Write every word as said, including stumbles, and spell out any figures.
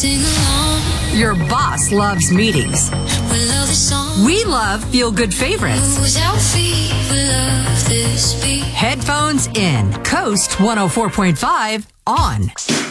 sing along. Your boss loves meetings. We love the song. We love feel-good favorites. Moves our feet. We love this beat. Headphones in. Coast one oh four point five on.